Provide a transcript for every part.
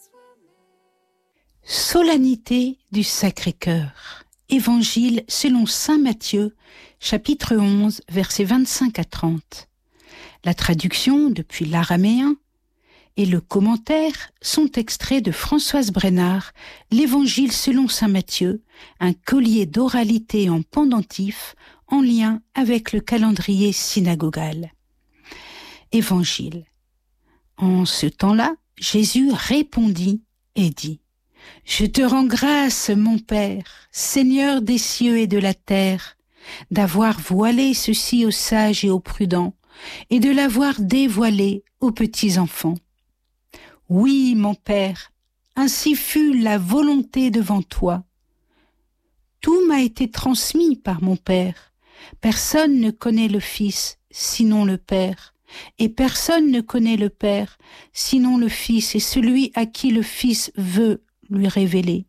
Solennité du Sacré-Cœur. Évangile selon saint Matthieu, chapitre 11, versets 25 à 30. La traduction depuis l'araméen et le commentaire sont extraits de Françoise Brennard, l'Évangile selon saint Matthieu, un collier d'oralité en pendentif en lien avec le calendrier synagogal. Évangile. En ce temps-là, Jésus répondit et dit : « Je te rends grâce, mon Père, Seigneur des cieux et de la terre, d'avoir voilé ceci aux sages et aux prudents, et de l'avoir dévoilé aux petits enfants. Oui, mon Père, ainsi fut la volonté devant toi. Tout m'a été transmis par mon Père. Personne ne connaît le Fils, sinon le Père, et personne ne connaît le Père, sinon le Fils, et celui à qui le Fils veut lui révéler.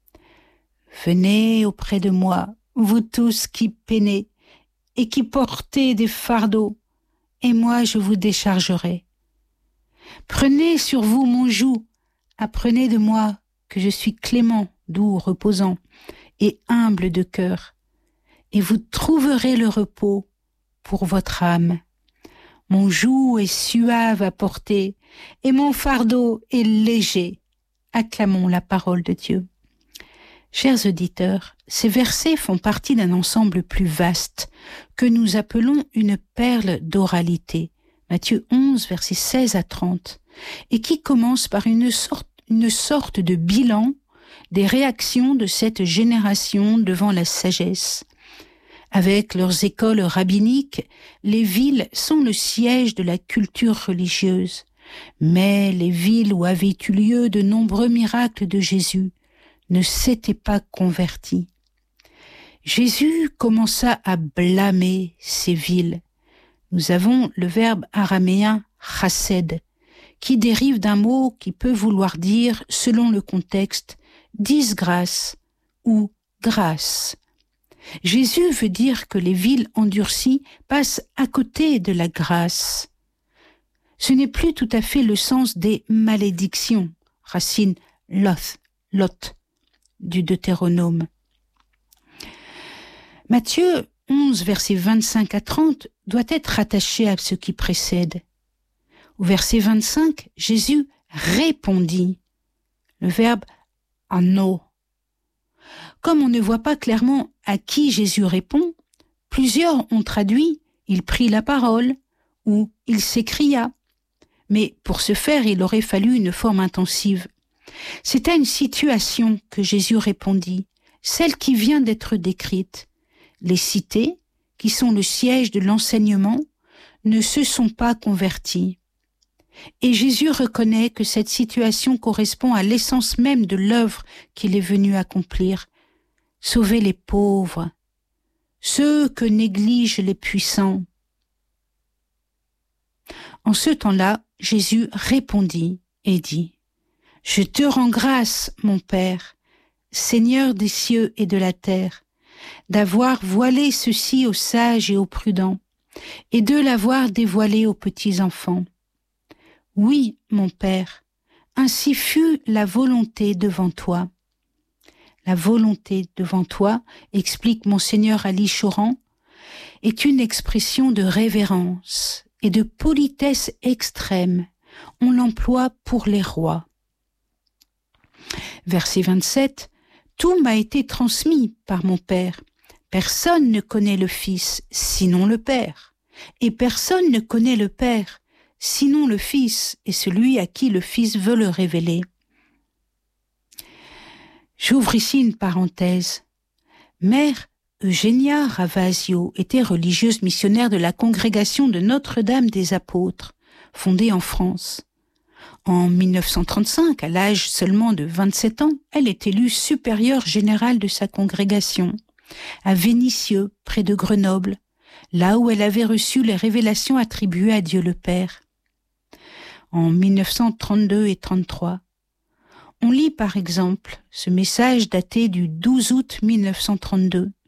Venez auprès de moi, vous tous qui peinez et qui portez des fardeaux, et moi je vous déchargerai. Prenez sur vous mon joug, apprenez de moi que je suis clément, doux, reposant et humble de cœur, et vous trouverez le repos pour votre âme. Mon joug est suave à porter, et mon fardeau est léger. Acclamons la parole de Dieu. Chers auditeurs, ces versets font partie d'un ensemble plus vaste que nous appelons une perle d'oralité, Matthieu 11, versets 16 à 30, et qui commence par une sorte de bilan des réactions de cette génération devant la sagesse. Avec leurs écoles rabbiniques, les villes sont le siège de la culture religieuse. Mais les villes où avaient eu lieu de nombreux miracles de Jésus ne s'étaient pas converties. Jésus commença à blâmer ces villes. Nous avons le verbe araméen « chased » qui dérive d'un mot qui peut vouloir dire, selon le contexte, disgrâce ou grâce. Jésus veut dire que les villes endurcies passent à côté de la grâce. Ce n'est plus tout à fait le sens des malédictions, racine lot, du Deutéronome. Matthieu 11, versets 25 à 30, doit être rattaché à ce qui précède. Au verset 25, Jésus répondit, le verbe « anno ». Comme on ne voit pas clairement à qui Jésus répond, plusieurs ont traduit « il prit la parole » ou « il s'écria ». Mais pour ce faire, il aurait fallu une forme intensive. C'est à une situation que Jésus répondit, celle qui vient d'être décrite. Les cités, qui sont le siège de l'enseignement, ne se sont pas converties. Et Jésus reconnaît que cette situation correspond à l'essence même de l'œuvre qu'il est venu accomplir. Sauver les pauvres, ceux que négligent les puissants. En ce temps-là, Jésus répondit et dit : « Je te rends grâce, mon Père, Seigneur des cieux et de la terre, d'avoir voilé ceci aux sages et aux prudents, et de l'avoir dévoilé aux petits enfants. Oui, mon Père, ainsi fut la volonté devant toi. » La volonté devant toi, explique Monseigneur Ali Choran, est une expression de révérence et de politesse extrême. On l'emploie pour les rois. Verset 27, « Tout m'a été transmis par mon Père. Personne ne connaît le Fils, sinon le Père. Et personne ne connaît le Père, sinon le Fils, et celui à qui le Fils veut le révéler. » J'ouvre ici une parenthèse. Mère Eugénia Ravasio était religieuse missionnaire de la congrégation de Notre-Dame des Apôtres, fondée en France. En 1935, à l'âge seulement de 27 ans, elle est élue supérieure générale de sa congrégation, à Vénissieux, près de Grenoble, là où elle avait reçu les révélations attribuées à Dieu le Père. En 1932 et 33, on lit par exemple ce message daté du 12 août 1932.